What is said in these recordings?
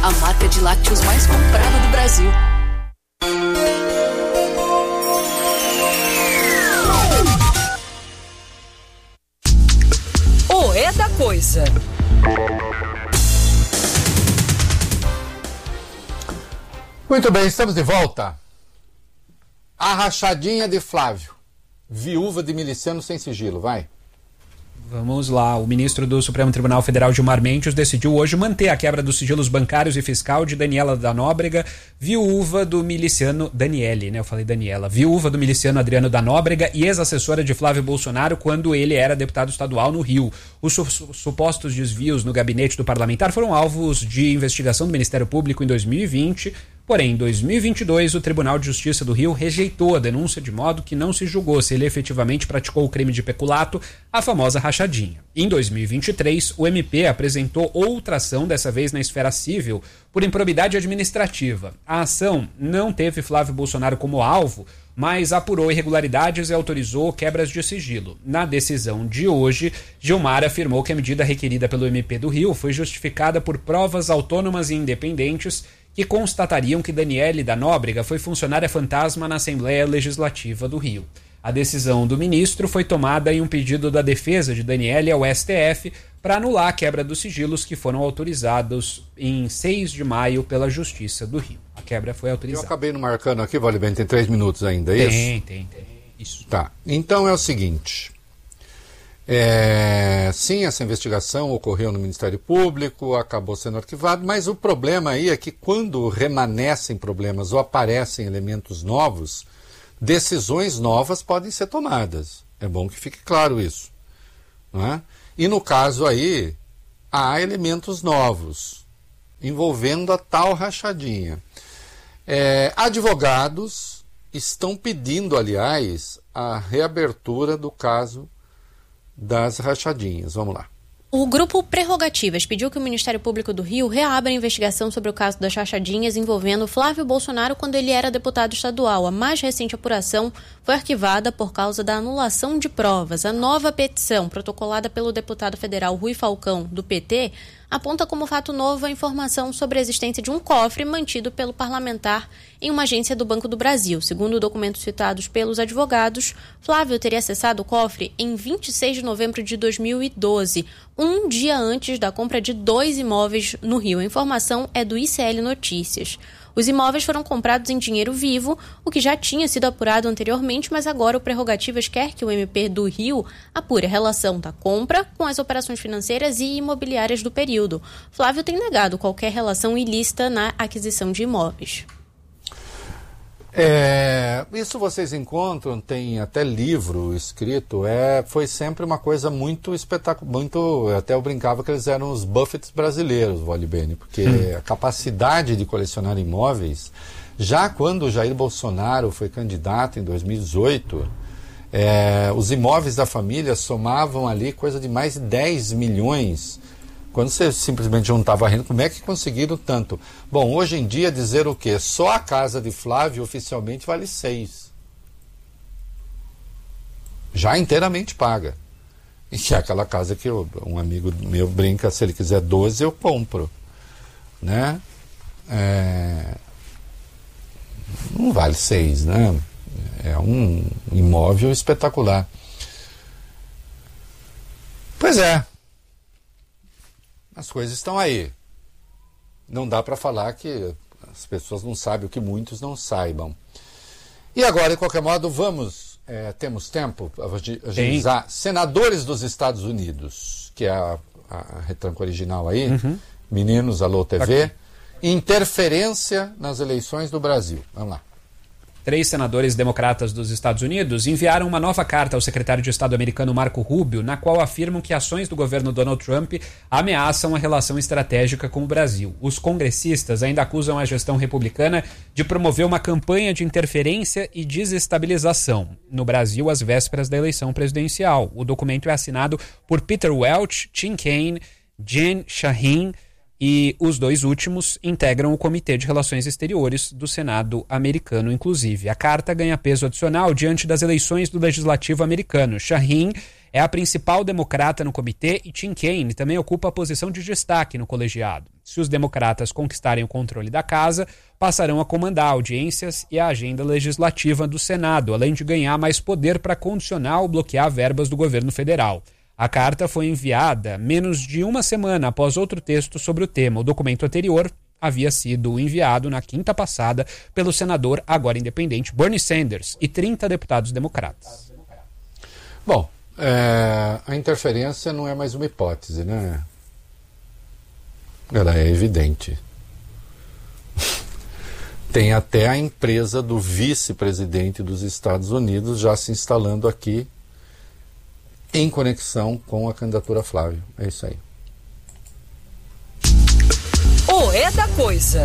a marca de lácteos mais comprada do Brasil. O É da Coisa. Muito bem, estamos de volta. A rachadinha de Flávio, viúva de miliciano sem sigilo, vai. Vamos lá, o ministro do Supremo Tribunal Federal, Gilmar Mendes, decidiu hoje manter a quebra dos sigilos bancários e fiscal de Daniela da Nóbrega, viúva do miliciano Daniele, né? Eu falei Daniela, viúva do miliciano Adriano da Nóbrega e ex-assessora de Flávio Bolsonaro quando ele era deputado estadual no Rio. Os supostos desvios no gabinete do parlamentar foram alvos de investigação do Ministério Público em 2020. Porém, em 2022, o Tribunal de Justiça do Rio rejeitou a denúncia de modo que não se julgou se ele efetivamente praticou o crime de peculato, a famosa rachadinha. Em 2023, o MP apresentou outra ação, dessa vez na esfera civil, por improbidade administrativa. A ação não teve Flávio Bolsonaro como alvo, mas apurou irregularidades e autorizou quebras de sigilo. Na decisão de hoje, Gilmar afirmou que a medida requerida pelo MP do Rio foi justificada por provas autônomas e independentes que constatariam que Daniele da Nóbrega foi funcionária fantasma na Assembleia Legislativa do Rio. A decisão do ministro foi tomada em um pedido da defesa de Daniele ao STF para anular a quebra dos sigilos que foram autorizados em 6 de maio pela Justiça do Rio. A quebra foi autorizada. Eu acabei não marcando aqui, Vale Bem, tem 3 minutos ainda, é isso? Tem. Isso. Tá, então é o seguinte... sim, essa investigação ocorreu no Ministério Público, acabou sendo arquivado, mas o problema aí é que quando remanescem problemas ou aparecem elementos novos, decisões novas podem ser tomadas. É bom que fique claro isso. Não é? E no caso aí, há elementos novos envolvendo a tal rachadinha. Advogados estão pedindo, aliás, a reabertura do caso das rachadinhas. Vamos lá. O grupo Prerrogativas pediu que o Ministério Público do Rio reabra a investigação sobre o caso das rachadinhas envolvendo Flávio Bolsonaro quando ele era deputado estadual. A mais recente apuração foi arquivada por causa da anulação de provas. A nova petição, protocolada pelo deputado federal Rui Falcão, do PT, aponta como fato novo a informação sobre a existência de um cofre mantido pelo parlamentar em uma agência do Banco do Brasil. Segundo documentos citados pelos advogados, Flávio teria acessado o cofre em 26 de novembro de 2012, um dia antes da compra de 2 imóveis no Rio. A informação é do ICL Notícias. Os imóveis foram comprados em dinheiro vivo, o que já tinha sido apurado anteriormente, mas agora o Prerrogativas quer que o MP do Rio apure a relação da compra com as operações financeiras e imobiliárias do período. Flávio tem negado qualquer relação ilícita na aquisição de imóveis. Isso vocês encontram, tem até livro escrito, foi sempre uma coisa muito espetacular, até eu brincava que eles eram os Buffets brasileiros, Vale Bene, porque a capacidade de colecionar imóveis, já quando o Jair Bolsonaro foi candidato em 2018, os imóveis da família somavam ali coisa de mais de 10 milhões. Quando você simplesmente juntava a renda, como é que conseguiram tanto? Bom, hoje em dia dizer o quê? Só a casa de Flávio oficialmente vale 6. Já inteiramente paga. E é aquela casa que um amigo meu brinca, se ele quiser 12 eu compro. Né? Não vale 6, né? É um imóvel espetacular. Pois é. As coisas estão aí. Não dá para falar que as pessoas não sabem o que muitos não saibam. E agora, de qualquer modo, temos tempo para agilizar. Senadores dos Estados Unidos, que é a retranca original aí, meninos, alô TV, interferência nas eleições do Brasil. Vamos lá. 3 senadores democratas dos Estados Unidos enviaram uma nova carta ao secretário de Estado americano Marco Rubio, na qual afirmam que ações do governo Donald Trump ameaçam a relação estratégica com o Brasil. Os congressistas ainda acusam a gestão republicana de promover uma campanha de interferência e desestabilização no Brasil às vésperas da eleição presidencial. O documento é assinado por Peter Welch, Tim Kaine, Jen Shaheen, e os 2 últimos integram o Comitê de Relações Exteriores do Senado americano, inclusive. A carta ganha peso adicional diante das eleições do Legislativo americano. Shaheen É a principal democrata no comitê e Tim Kaine também ocupa a posição de destaque no colegiado. Se os democratas conquistarem o controle da casa, passarão a comandar audiências e a agenda legislativa do Senado, além de ganhar mais poder para condicionar ou bloquear verbas do governo federal. A carta foi enviada menos de uma semana após outro texto sobre o tema. O documento anterior havia sido enviado na quinta passada pelo senador, agora independente, Bernie Sanders, e 30 deputados democratas. Bom, a interferência não é mais uma hipótese, né? Ela é evidente. Tem até a empresa do vice-presidente dos Estados Unidos já se instalando aqui em conexão com a candidatura Flávio. É isso aí. O É da Coisa.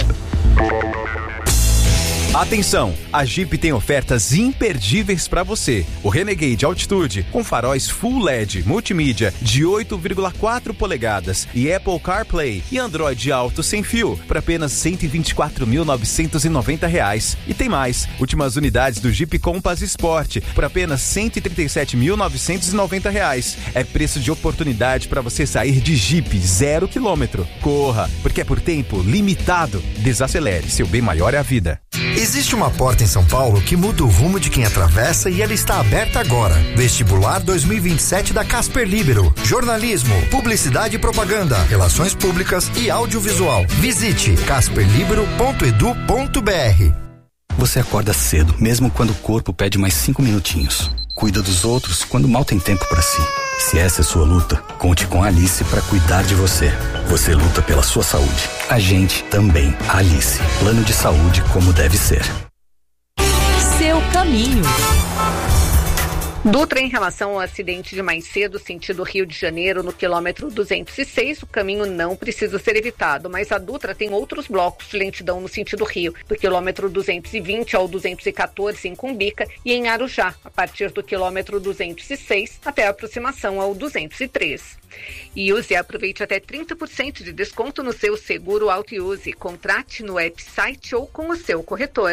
Atenção, a Jeep tem ofertas imperdíveis para você. O Renegade Altitude com faróis Full LED, multimídia de 8,4 polegadas e Apple CarPlay e Android Auto sem fio por apenas R$ 124.990. E tem mais, últimas unidades do Jeep Compass Sport por apenas R$ 137.990. É preço de oportunidade para você sair de Jeep 0 km. Corra, porque é por tempo limitado. Desacelere, seu bem maior é a vida. Existe uma porta em São Paulo que muda o rumo de quem atravessa e ela está aberta agora. Vestibular 2027 da Casper Libero. Jornalismo, publicidade e propaganda, relações públicas e audiovisual. Visite casperlibero.edu.br. Você acorda cedo, mesmo quando o corpo pede mais 5 minutinhos. Cuida dos outros quando mal tem tempo para si. Se essa é sua luta, conte com a Alice para cuidar de você. Você luta pela sua saúde. A gente também. A Alice. Plano de saúde como deve ser. Seu caminho. Dutra, em relação ao acidente de mais cedo, sentido Rio de Janeiro, no quilômetro 206, o caminho não precisa ser evitado, mas a Dutra tem outros blocos de lentidão no sentido Rio, do quilômetro 220 ao 214 em Cumbica e em Arujá, a partir do quilômetro 206 até a aproximação ao 203. E use e aproveite até 30% de desconto no seu seguro Auto e Use. Contrate no app, site ou com o seu corretor.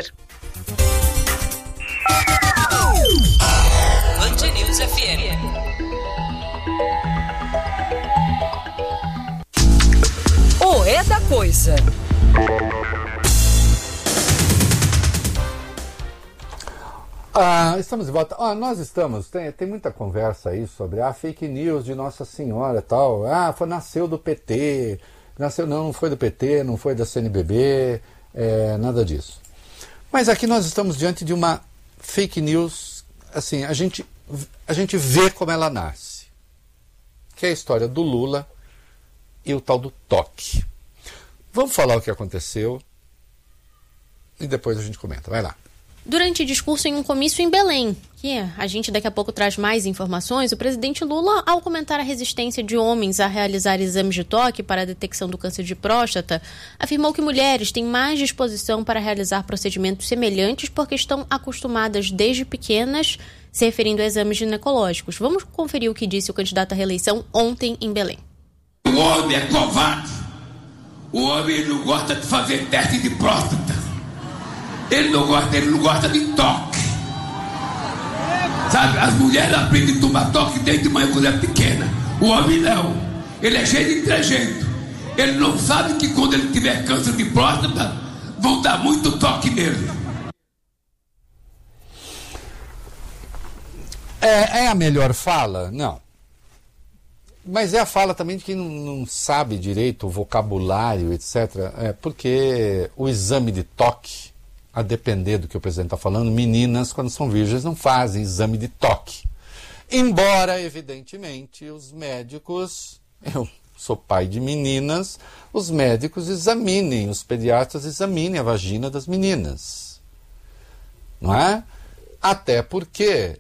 Band News FM. O É da Coisa. Estamos de volta. Nós estamos, tem muita conversa aí sobre fake news de Nossa Senhora e tal. Nasceu do PT, não foi do PT, não foi da CNBB, nada disso. Mas aqui nós estamos diante de uma fake news, assim, a gente vê como ela nasce, que é a história do Lula e o tal do toque. Vamos falar o que aconteceu e depois a gente comenta. Vai lá. Durante discurso em um comício em Belém, que a gente daqui a pouco traz mais informações, o presidente Lula, ao comentar a resistência de homens a realizar exames de toque para a detecção do câncer de próstata, afirmou que mulheres têm mais disposição para realizar procedimentos semelhantes porque estão acostumadas desde pequenas, se referindo a exames ginecológicos. Vamos conferir o que disse o candidato à reeleição ontem em Belém. O homem é covarde. O homem não gosta de fazer teste de próstata. Ele não gosta de toque. Sabe, as mulheres aprendem a tomar toque desde manhã quando é pequena. O homem não. Ele é cheio de trejeito. Ele não sabe que quando ele tiver câncer de próstata, vão dar muito toque nele. É a melhor fala? Não. Mas é a fala também de quem não sabe direito o vocabulário, etc. Porque o exame de toque, a depender do que o presidente está falando, meninas, quando são virgens, não fazem exame de toque. Embora, evidentemente, os médicos, eu sou pai de meninas, os médicos examinem, os pediatras examinem a vagina das meninas. Não é? Até porque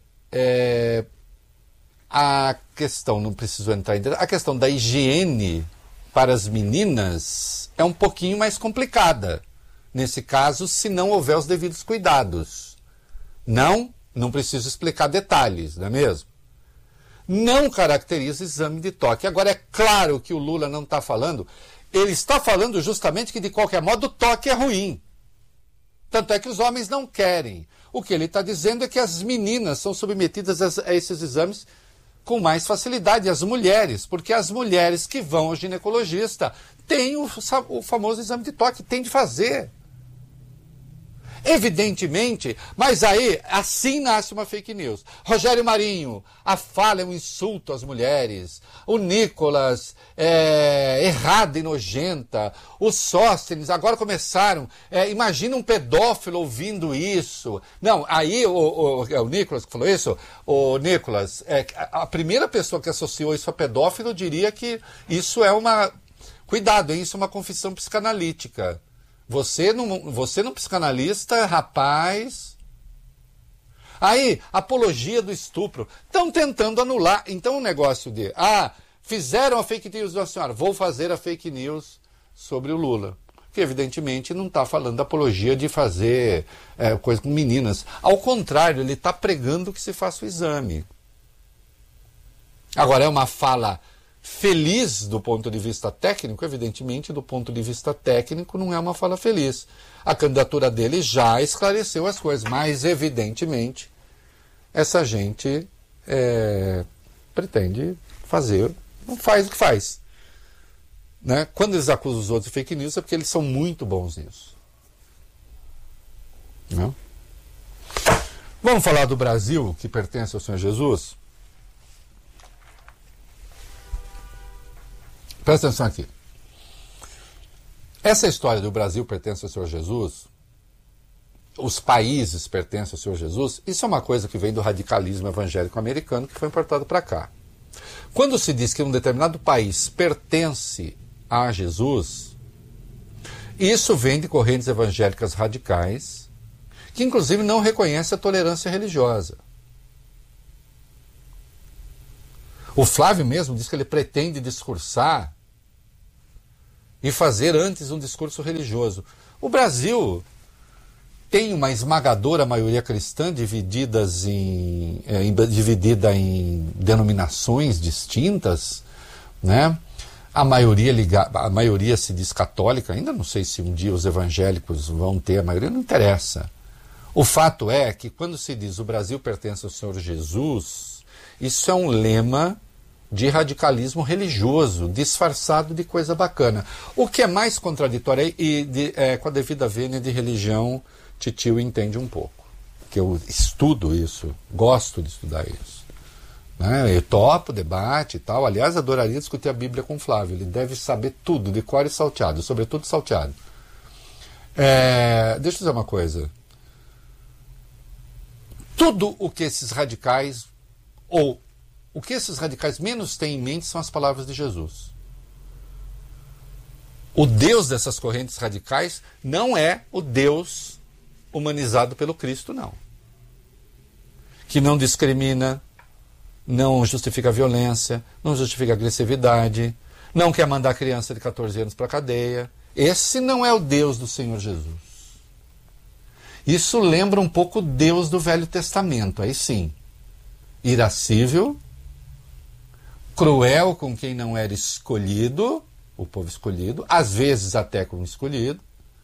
a questão, não preciso entrar em detalhe, a questão da higiene para as meninas é um pouquinho mais complicada. Nesse caso, se não houver os devidos cuidados. Não preciso explicar detalhes, não é mesmo? Não caracteriza exame de toque. Agora, é claro que o Lula não está falando, ele está falando justamente que, de qualquer modo, o toque é ruim. Tanto é que os homens não querem. O que ele está dizendo é que as meninas são submetidas a esses exames com mais facilidade as mulheres, porque as mulheres que vão ao ginecologista têm o famoso exame de toque, tem de fazer. Evidentemente, mas aí, assim nasce uma fake news. Rogério Marinho, a fala é um insulto às mulheres. O Nicolas é errada e nojenta. Os Sóstenes agora começaram. Imagina um pedófilo ouvindo isso. Não, aí o Nicolas que falou isso. O Nicolas, a primeira pessoa que associou isso a pedófilo diria que isso é uma... Cuidado, hein? Isso é uma confissão psicanalítica. Você não psicanalista, rapaz. Aí, apologia do estupro. Estão tentando anular. Então o negócio de... fizeram a fake news da senhora. Vou fazer a fake news sobre o Lula. Que evidentemente não está falando da apologia de fazer coisa com meninas. Ao contrário, ele está pregando que se faça o exame. Agora, é uma fala... feliz do ponto de vista técnico, evidentemente, do ponto de vista técnico, não é uma fala feliz. A candidatura dele já esclareceu as coisas, mas, evidentemente, essa gente pretende fazer, não faz o que faz. Né? Quando eles acusam os outros de fake news, é porque eles são muito bons nisso. Não? Vamos falar do Brasil, que pertence ao Senhor Jesus? Presta atenção aqui. Essa história do Brasil pertence ao Senhor Jesus, os países pertencem ao Senhor Jesus, isso é uma coisa que vem do radicalismo evangélico americano que foi importado para cá. Quando se diz que um determinado país pertence a Jesus, isso vem de correntes evangélicas radicais, que inclusive não reconhecem a tolerância religiosa. O Flávio mesmo diz que ele pretende discursar e fazer antes um discurso religioso. O Brasil tem uma esmagadora maioria cristã dividida em denominações distintas, né? A maioria se diz católica, ainda não sei se um dia os evangélicos vão ter a maioria, não interessa. O fato é que quando se diz o Brasil pertence ao Senhor Jesus, isso é um lema de radicalismo religioso, disfarçado de coisa bacana. O que é mais contraditório, e com a devida vênia de religião, Titio entende um pouco. Que eu estudo isso, gosto de estudar isso. Né? Eu topo debate e tal. Aliás, adoraria discutir a Bíblia com o Flávio. Ele deve saber tudo, de cor e salteado, sobretudo salteado. Deixa eu dizer uma coisa. Tudo o que esses radicais, ou o que esses radicais menos têm em mente são as palavras de Jesus. O Deus dessas correntes radicais não é o Deus humanizado pelo Cristo, não. Que não discrimina, não justifica a violência, não justifica a agressividade, não quer mandar a criança de 14 anos para a cadeia. Esse não é o Deus do Senhor Jesus. Isso lembra um pouco o Deus do Velho Testamento, aí sim. Irascível, cruel com quem não era escolhido, o povo escolhido, às vezes até com o escolhido,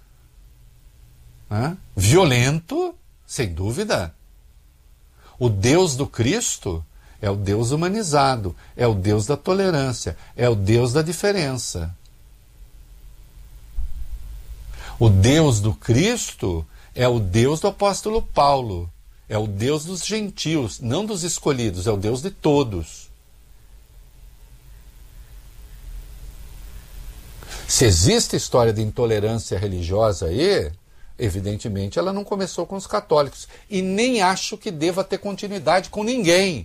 né? Violento, sem dúvida. O Deus do Cristo é o Deus humanizado, é o Deus da tolerância, é o Deus da diferença. O Deus do Cristo é o Deus do apóstolo Paulo, é o Deus dos gentios, não dos escolhidos, é o Deus de todos. Se existe história de intolerância religiosa aí, evidentemente ela não começou com os católicos. E nem acho que deva ter continuidade com ninguém.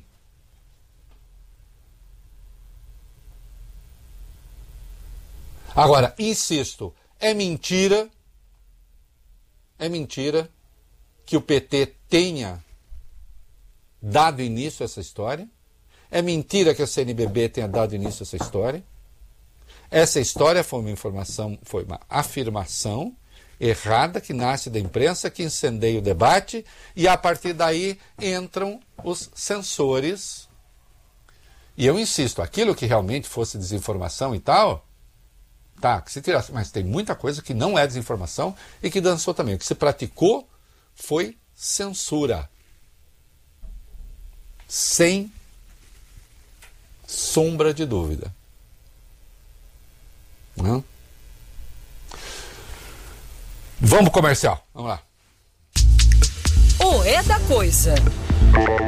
Agora, insisto, é mentira que o PT tenha dado início a essa história. É mentira que a CNBB tenha dado início a essa história. Essa história foi uma afirmação errada que nasce da imprensa, que incendeia o debate, e a partir daí entram os censores. E eu insisto, aquilo que realmente fosse desinformação e tal, tá, que se tirasse, mas tem muita coisa que não é desinformação e que dançou também. O que se praticou foi censura. Sem sombra de dúvida. Não? Vamos pro comercial. Vamos lá. O É da Coisa.